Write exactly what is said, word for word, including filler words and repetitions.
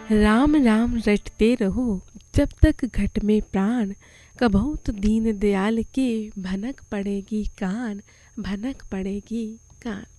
राम राम रटते रहो जब तक घट में प्राण, कबहू तो दीन दयाल के भनक पड़ेगी कान, भनक पड़ेगी कान।